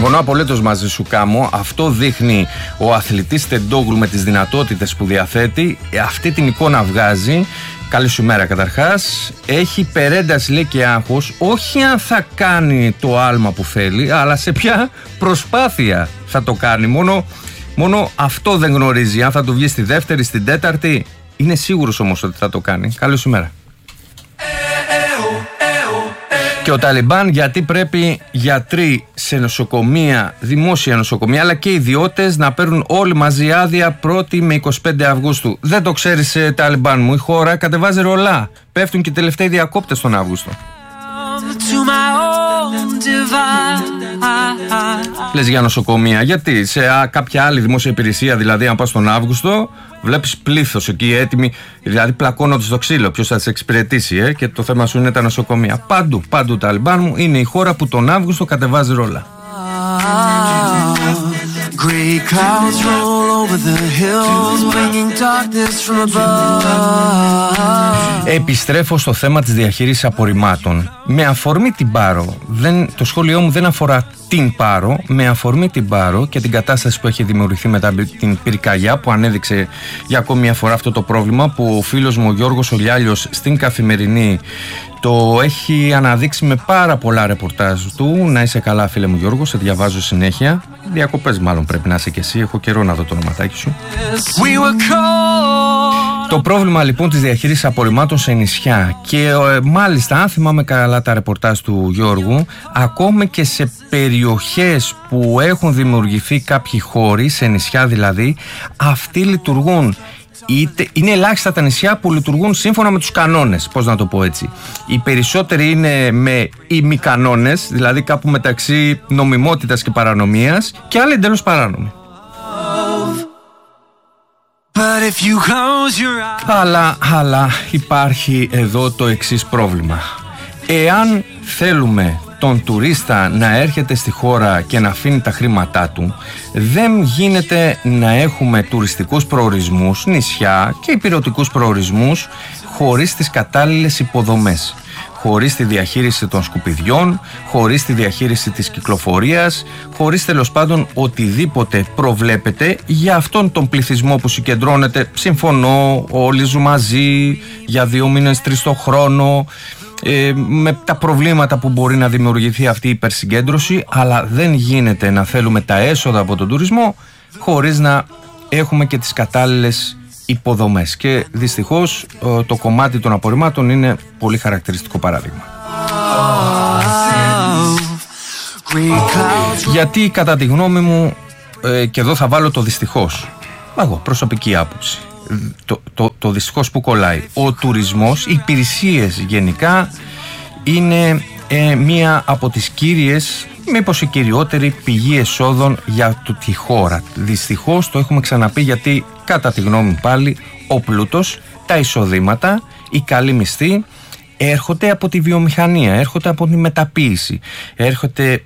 Συμφωνώ απολύτως μαζί σου, Κάμο. Αυτό δείχνει ο αθλητής Τεντόγλου με τις δυνατότητες που διαθέτει. Αυτή την εικόνα βγάζει. Καλή σου μέρα καταρχάς. Έχει υπερένταση, λέει, και άγχος, όχι αν θα κάνει το άλμα που θέλει, αλλά σε ποια προσπάθεια θα το κάνει. Μόνο αυτό δεν γνωρίζει. Αν θα του βγει στη δεύτερη, στην τέταρτη. Είναι σίγουρος όμως ότι θα το κάνει. Καλή σου μέρα. Και ο Ταλιμπάν, γιατί πρέπει γιατροί σε νοσοκομεία, δημόσια νοσοκομεία, αλλά και ιδιώτες να παίρνουν όλοι μαζί άδεια 1η με 25 Αυγούστου. Δεν το ξέρεις, Ταλιμπάν μου, η χώρα κατεβάζει ρολά. Πέφτουν και οι τελευταίοι διακόπτες τον Αύγουστο. Λες για νοσοκομεία, γιατί σε κάποια άλλη δημόσια υπηρεσία, δηλαδή αν πας τον Αύγουστο, βλέπεις πλήθος εκεί έτοιμοι, δηλαδή πλακώνονται στο ξύλο. Ποιος θα τις εξυπηρετήσει, και το θέμα σου είναι τα νοσοκομεία. Παντού Ταλιμπάν μου, είναι η χώρα που τον Αύγουστο κατεβάζει ρόλα. Επιστρέφω στο θέμα της διαχείρισης απορριμμάτων. Με αφορμή την Πάρο, το σχόλιο μου δεν αφορά την Πάρο, με αφορμή την Πάρο και την κατάσταση που έχει δημιουργηθεί μετά την πυρκαγιά, που ανέδειξε για ακόμη μια φορά αυτό το πρόβλημα, που ο φίλος μου ο Γιώργος Ολιάλιος στην Καθημερινή το έχει αναδείξει με πάρα πολλά ρεπορτάζ του. Να είσαι καλά, φίλε μου Γιώργο, σε διαβάζω συνέχεια. Διακοπές μάλλον πρέπει να είσαι και εσύ, έχω καιρό να δω το ονοματάκι σου. Το πρόβλημα λοιπόν της διαχείρισης απορριμμάτων σε νησιά και μάλιστα, αν θυμάμαι καλά τα ρεπορτάζ του Γιώργου, ακόμη και σε περιοχές που έχουν δημιουργηθεί κάποιοι χώροι, σε νησιά δηλαδή, αυτοί λειτουργούν. Είναι ελάχιστα τα νησιά που λειτουργούν σύμφωνα με τους κανόνες, πώς να το πω έτσι. Οι περισσότεροι είναι με ημικανόνες, δηλαδή κάπου μεταξύ νομιμότητας και παρανομίας, και άλλοι εντελώς παράνομοι. Αλλά υπάρχει εδώ το εξής πρόβλημα. Εάν θέλουμε τον τουρίστα να έρχεται στη χώρα και να αφήνει τα χρήματά του, δεν γίνεται να έχουμε τουριστικούς προορισμούς, νησιά και υπηρετικούς προορισμούς χωρίς τις κατάλληλες υποδομές, χωρίς τη διαχείριση των σκουπιδιών, χωρίς τη διαχείριση της κυκλοφορίας, χωρίς τέλος πάντων οτιδήποτε προβλέπεται για αυτόν τον πληθυσμό που συγκεντρώνεται. Συμφωνώ, όλοι ζουν μαζί για 2 μήνες, 3 το χρόνο, με τα προβλήματα που μπορεί να δημιουργηθεί αυτή η υπερσυγκέντρωση, αλλά δεν γίνεται να θέλουμε τα έσοδα από τον τουρισμό χωρίς να έχουμε και τις κατάλληλες υποδομές. Και δυστυχώς το κομμάτι των απορριμμάτων είναι πολύ χαρακτηριστικό παράδειγμα. Γιατί κατά τη γνώμη μου, και εδώ θα βάλω το δυστυχώς, εγώ προσωπική άποψη, το δυστυχώς που κολλάει, ο τουρισμός, οι υπηρεσίες γενικά είναι μία από τις κύριες, μήπως η κυριότερη πηγή εσόδων για τη χώρα. Δυστυχώς το έχουμε ξαναπεί, γιατί κατά τη γνώμη μου πάλι ο πλούτος, τα εισοδήματα, οι καλοί μισθοί έρχονται από τη βιομηχανία, έρχονται από τη μεταποίηση, έρχονται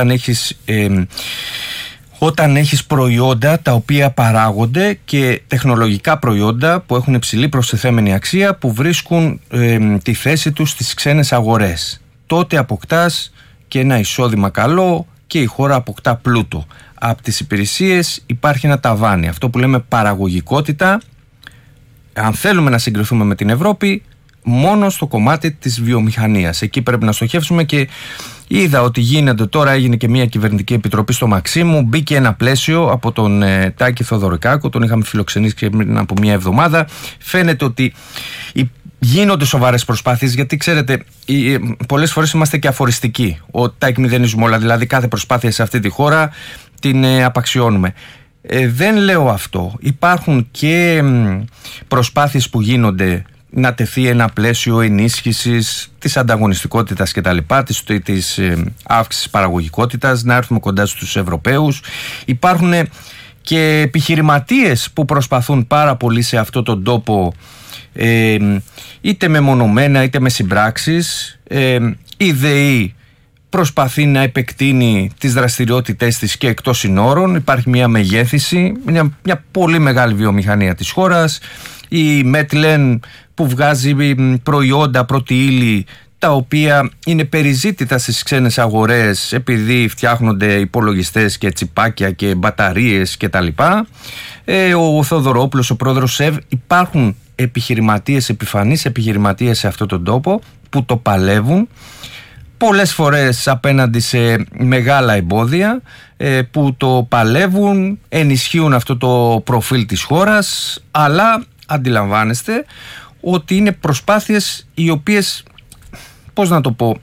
όταν έχεις προϊόντα τα οποία παράγονται και τεχνολογικά προϊόντα που έχουν υψηλή προστιθέμενη αξία, που βρίσκουν τη θέση τους στις ξένες αγορές. Τότε αποκτάς και ένα εισόδημα καλό και η χώρα αποκτά πλούτο. Από τις υπηρεσίες υπάρχει ένα ταβάνι, αυτό που λέμε παραγωγικότητα. Αν θέλουμε να συγκριθούμε με την Ευρώπη, μόνο στο κομμάτι της βιομηχανίας, εκεί πρέπει να στοχεύσουμε. Και είδα ότι γίνεται τώρα, έγινε και μια κυβερνητική επιτροπή στο Μαξίμου, μπήκε ένα πλαίσιο από τον Τάκη Θοδωρικάκο, τον είχαμε φιλοξενήσει και πριν από μια εβδομάδα. Φαίνεται ότι γίνονται σοβαρές προσπάθειες, γιατί ξέρετε, πολλές φορές είμαστε και αφοριστικοί. Ο Τάκη μηδενίζουμε όλα, δηλαδή κάθε προσπάθεια σε αυτή τη χώρα την απαξιώνουμε. Δεν λέω αυτό. Υπάρχουν και προσπάθειες που γίνονται να τεθεί ένα πλαίσιο ενίσχυσης της ανταγωνιστικότητας και τα λοιπά, της αύξησης παραγωγικότητας, να έρθουμε κοντά στους Ευρωπαίους. Υπάρχουν και επιχειρηματίες που προσπαθούν πάρα πολύ σε αυτό τον τόπο, είτε μεμονωμένα είτε με συμπράξεις. Η ΔΕΗ προσπαθεί να επεκτείνει τις δραστηριότητες της και εκτός συνόρων. Υπάρχει μια μεγέθυνση, μια πολύ μεγάλη βιομηχανία της χώρας. Η Μέτλεν που βγάζει προϊόντα, πρώτη ύλη, τα οποία είναι περιζήτητα στις ξένες αγορές επειδή φτιάχνονται υπολογιστές και τσιπάκια και μπαταρίες και τα λοιπά. Ο Θοδωρόπουλος, ο πρόεδρος ΣΕΒ, υπάρχουν επιχειρηματίες, επιφανείς επιχειρηματίες σε αυτόν τον τόπο που το παλεύουν πολλές φορές απέναντι σε μεγάλα εμπόδια, που το παλεύουν, ενισχύουν αυτό το προφίλ της χώρας, αλλά αντιλαμβάνεστε ότι είναι προσπάθειες οι οποίες, πώς να το πω,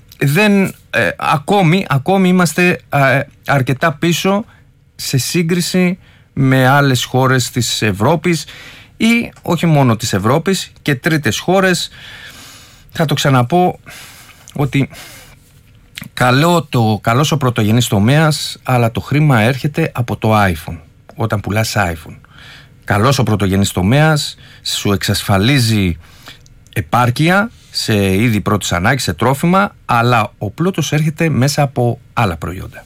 ακόμη είμαστε αρκετά πίσω σε σύγκριση με άλλες χώρες της Ευρώπης ή όχι μόνο της Ευρώπης και τρίτες χώρες. Θα το ξαναπώ ότι καλός ο πρωτογενής τομέας, αλλά το χρήμα έρχεται από το iPhone, όταν πουλάς iPhone. Καλός ο πρωτογενής τομέας, σου εξασφαλίζει επάρκεια σε είδη πρώτης ανάγκης, σε τρόφιμα, αλλά ο πλούτος έρχεται μέσα από άλλα προϊόντα.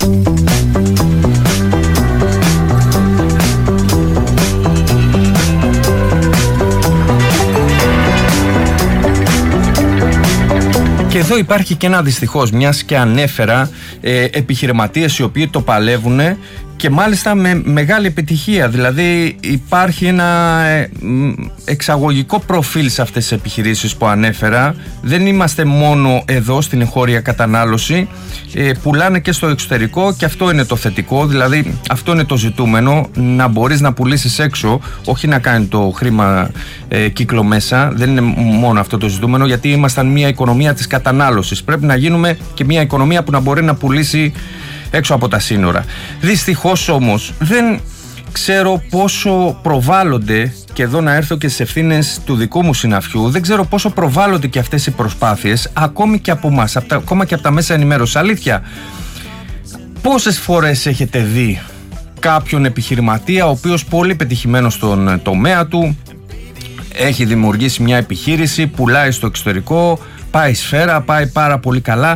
Και εδώ υπάρχει και ένα δυστυχώς, μιας και ανέφερα επιχειρηματίες οι οποίοι το παλεύουν και μάλιστα με μεγάλη επιτυχία. Δηλαδή υπάρχει ένα εξαγωγικό προφίλ σε αυτές τις επιχειρήσεις που ανέφερα. Δεν είμαστε μόνο εδώ στην εγχώρια κατανάλωση, πουλάνε και στο εξωτερικό και αυτό είναι το θετικό. Δηλαδή αυτό είναι το ζητούμενο, να μπορείς να πουλήσεις έξω, όχι να κάνει το χρήμα κύκλο μέσα. Δεν είναι μόνο αυτό το ζητούμενο, γιατί ήμασταν μια οικονομία της κατανάλωσης. Πρέπει να γίνουμε και μια οικονομία που να μπορεί να πουλήσει έξω από τα σύνορα. Δυστυχώς όμως δεν ξέρω πόσο προβάλλονται, και εδώ να έρθω και στις ευθύνες του δικού μου συναφιού, δεν ξέρω πόσο προβάλλονται και αυτές οι προσπάθειες ακόμη και από εμάς, ακόμα και από τα μέσα ενημέρωσης. Αλήθεια, πόσες φορές έχετε δει κάποιον επιχειρηματία ο οποίος πολύ πετυχημένος στον τομέα του, έχει δημιουργήσει μια επιχείρηση, πουλάει στο εξωτερικό, πάει σφαίρα, πάει πάρα πολύ καλά.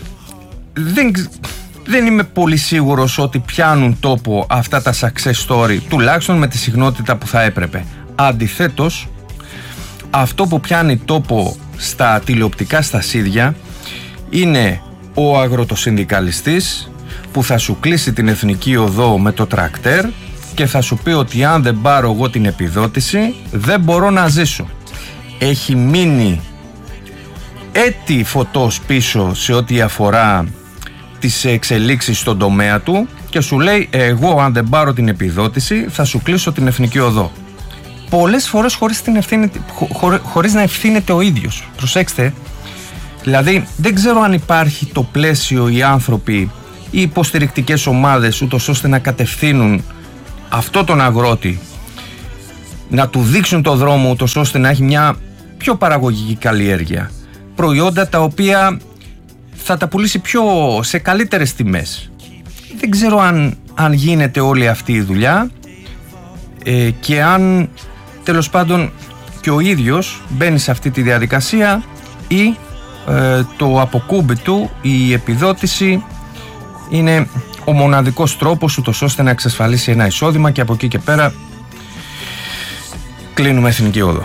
Δεν είμαι πολύ σίγουρος ότι πιάνουν τόπο αυτά τα success story, τουλάχιστον με τη συχνότητα που θα έπρεπε. Αντιθέτως, αυτό που πιάνει τόπο στα τηλεοπτικά στασίδια είναι ο αγροτοσυνδικαλιστής που θα σου κλείσει την εθνική οδό με το τρακτέρ και θα σου πει ότι αν δεν πάρω εγώ την επιδότηση δεν μπορώ να ζήσω. Έχει μείνει έτη φωτός πίσω σε ό,τι αφορά τις εξελίξεις στον τομέα του και σου λέει εγώ αν δεν πάρω την επιδότηση θα σου κλείσω την εθνική οδό. Πολλές φορές χωρίς να ευθύνεται ο ίδιος. Προσέξτε, δηλαδή δεν ξέρω αν υπάρχει το πλαίσιο, οι άνθρωποι, οι υποστηρικτικές ομάδες ούτως ώστε να κατευθύνουν αυτό τον αγρότη, να του δείξουν το δρόμο ούτως ώστε να έχει μια πιο παραγωγική καλλιέργεια, προϊόντα τα οποία θα τα πουλήσει σε καλύτερες τιμές. Δεν ξέρω αν γίνεται όλη αυτή η δουλειά και αν τέλος πάντων και ο ίδιος μπαίνει σε αυτή τη διαδικασία ή το αποκούμπι του, η επιδότηση είναι ο μοναδικός τρόπος ούτως ώστε να εξασφαλίσει ένα εισόδημα και από εκεί και πέρα κλείνουμε εθνική οδό.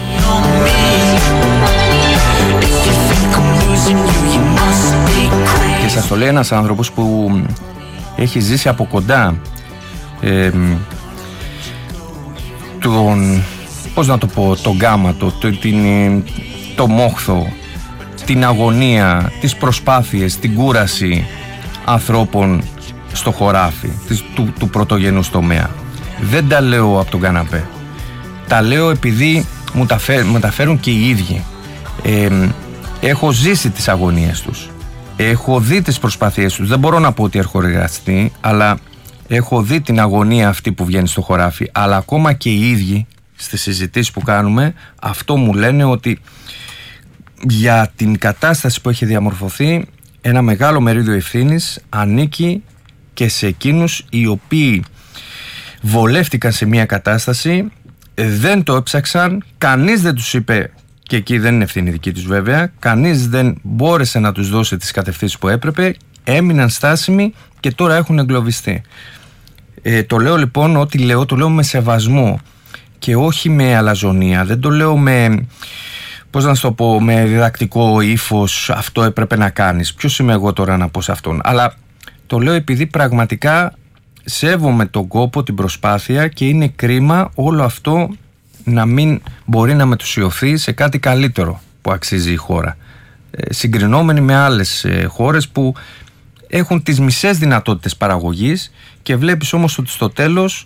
Και σας το λέει ένας άνθρωπος που έχει ζήσει από κοντά τον γάματο, το μόχθο, την αγωνία, τις προσπάθειες, την κούραση ανθρώπων στο χωράφι του πρωτογενούς τομέα. Δεν τα λέω από τον καναπέ. Τα λέω επειδή μου τα φέρουν και οι ίδιοι. Έχω ζήσει τις αγωνίες τους. Έχω δει τις προσπάθειές τους. Δεν μπορώ να πω ότι έχω εργαστεί, αλλά έχω δει την αγωνία αυτή που βγαίνει στο χωράφι. Αλλά ακόμα και οι ίδιοι στις συζητήσεις που κάνουμε, αυτό μου λένε ότι για την κατάσταση που έχει διαμορφωθεί, ένα μεγάλο μερίδιο ευθύνης ανήκει και σε εκείνους οι οποίοι βολεύτηκαν σε μια κατάσταση, δεν το έψαξαν, κανείς δεν τους είπε, και εκεί δεν είναι ευθύνη δική τους βέβαια, κανείς δεν μπόρεσε να τους δώσει τις κατευθύνσεις που έπρεπε, έμειναν στάσιμοι και τώρα έχουν εγκλωβιστεί. Το λέω λοιπόν το λέω με σεβασμό και όχι με αλαζονία, δεν το λέω με πώς να σου το πω, με διδακτικό ύφος, αυτό έπρεπε να κάνεις. Ποιος είμαι εγώ τώρα να πω σε αυτόν? Αλλά το λέω επειδή πραγματικά σέβομαι τον κόπο, την προσπάθεια, και είναι κρίμα όλο αυτό να μην μπορεί να μετουσιωθεί σε κάτι καλύτερο που αξίζει η χώρα, συγκρινόμενοι με άλλες χώρες που έχουν τις μισές δυνατότητες παραγωγής και βλέπεις όμως ότι στο τέλος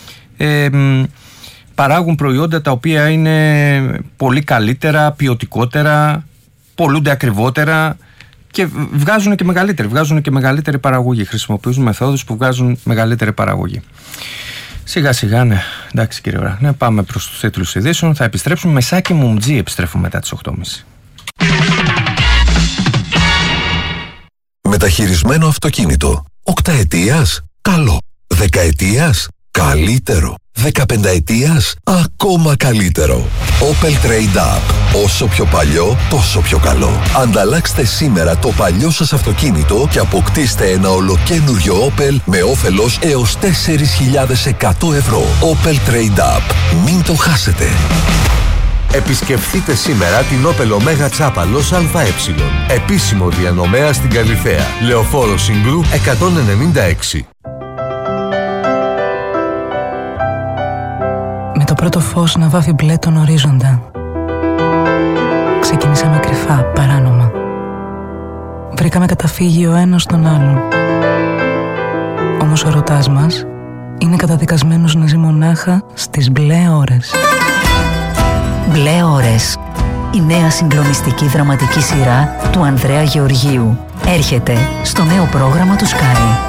παράγουν προϊόντα τα οποία είναι πολύ καλύτερα, ποιοτικότερα, πολλούνται ακριβότερα και βγάζουν και μεγαλύτερη παραγωγή. Χρησιμοποιούν μεθόδους που βγάζουν μεγαλύτερη παραγωγή. Σιγά σιγά, ναι. Εντάξει κύριε Ωρα, ναι, πάμε προς τους τίτλους ειδήσεων. Θα επιστρέψουμε με Σάκη Μουμτζή, επιστρέφουμε μετά τις 8.30. Μεταχειρισμένο αυτοκίνητο. 8 ετίας, καλό. 10 ετίας, καλύτερο. 15 ετίας, ακόμα καλύτερο. Opel Trade Up. Όσο πιο παλιό, τόσο πιο καλό. Ανταλλάξτε σήμερα το παλιό σας αυτοκίνητο και αποκτήστε ένα ολοκένουργιο Opel με όφελος έως 4.100 ευρώ. Opel Trade Up. Μην το χάσετε. Επισκεφτείτε σήμερα την Opel Omega Τσάπαλος ΑΕ. Επίσημο διανομέα στην Καλιθέα. Λεωφόρο Συγκρού 196. Με το πρώτο φως να βάφει μπλε τον ορίζοντα, ξεκινήσαμε κρυφά, παράνομα. Βρήκαμε καταφύγιο ο ένας στον άλλον. Όμως ο ερωτάς μας είναι καταδικασμένος να ζει μονάχα στις μπλε ώρες. Μπλε ώρες. Η νέα συγκλονιστική δραματική σειρά του Ανδρέα Γεωργίου έρχεται στο νέο πρόγραμμα του Sky.